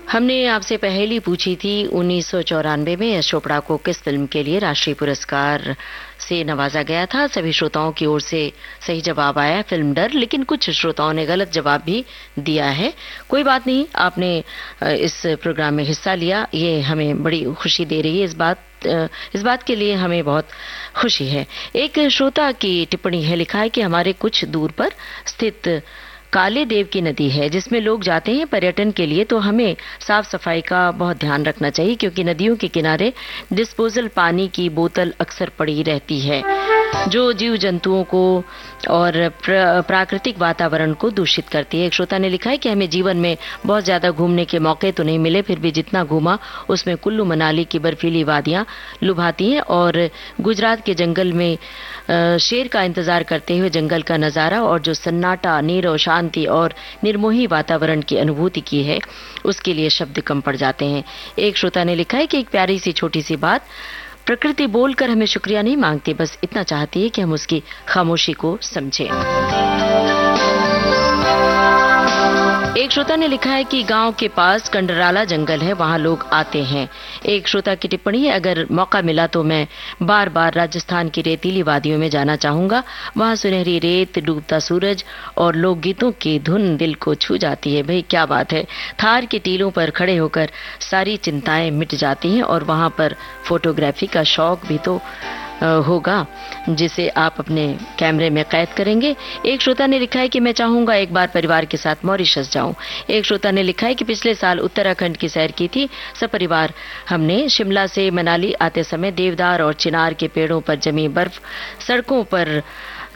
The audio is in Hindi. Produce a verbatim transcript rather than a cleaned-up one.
हमने आपसे पहेली पूछी थी उन्नीस सौ चौरानवे में यश चोपड़ा को किस फिल्म के लिए राष्ट्रीय पुरस्कार से नवाजा गया था। सभी श्रोताओं की ओर से सही जवाब आया फिल्म डर, लेकिन कुछ श्रोताओं ने गलत जवाब भी दिया है। कोई बात नहीं, आपने इस प्रोग्राम में हिस्सा लिया, ये हमें बड़ी खुशी दे रही है। इस बात इस बात के लिए हमें बहुत खुशी है। एक श्रोता की टिप्पणी है, लिखा है कि हमारे कुछ दूर पर स्थित काले देव की नदी है जिसमें लोग जाते हैं पर्यटन के लिए, तो हमें साफ सफाई का बहुत ध्यान रखना चाहिए क्योंकि नदियों के किनारे डिस्पोजल पानी की बोतल अक्सर पड़ी रहती है जो जीव जंतुओं को और प्र, प्राकृतिक वातावरण को दूषित करती है। एक श्रोता ने लिखा है कि हमें जीवन में बहुत ज्यादा घूमने के मौके तो नहीं मिले, फिर भी जितना घूमा उसमें कुल्लू मनाली की बर्फीली वादियां लुभाती हैं और गुजरात के जंगल में शेर का इंतजार करते हुए जंगल का नजारा और जो सन्नाटा, नीरव, शांति और निर्मोही वातावरण की अनुभूति की है उसके लिए शब्द कम पड़ जाते हैं। एक श्रोता ने लिखा है कि एक प्यारी सी छोटी सी बात, प्रकृति बोलकर हमें शुक्रिया नहीं मांगती, बस इतना चाहती है कि हम उसकी खामोशी को समझें। एक श्रोता ने लिखा है कि गांव के पास कंडराला जंगल है, वहां लोग आते हैं। एक श्रोता की टिप्पणी है, अगर मौका मिला तो मैं बार बार राजस्थान की रेतीली वादियों में जाना चाहूंगा। वहां सुनहरी रेत, डूबता सूरज और लोकगीतों की धुन दिल को छू जाती है। भाई क्या बात है, थार के टीलों पर खड़े होकर सारी चिंताएं मिट जाती हैं और वहां पर फोटोग्राफी का शौक भी तो होगा जिसे आप अपने कैमरे में कैद करेंगे। एक श्रोता ने लिखा है कि मैं चाहूंगा एक बार परिवार के साथ मॉरिशस जाऊं। एक श्रोता ने लिखा है कि पिछले साल उत्तराखंड की सैर की थी, सब परिवार हमने शिमला से मनाली आते समय देवदार और चिनार के पेड़ों पर जमी बर्फ, सड़कों पर